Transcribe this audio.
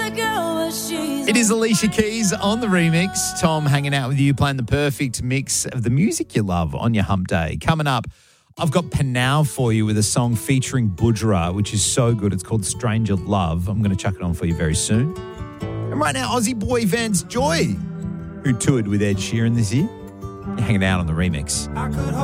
It is Alicia Keys on the remix. Tom hanging out with you, playing the perfect mix of the music you love on your hump day. Coming up, I've got Panau for you with a song featuring Budra, which is so good. It's called Stranger Love. I'm going to chuck it on for you very soon. And right now, Aussie boy Vance Joy, who toured with Ed Sheeran this year, hanging out on the remix.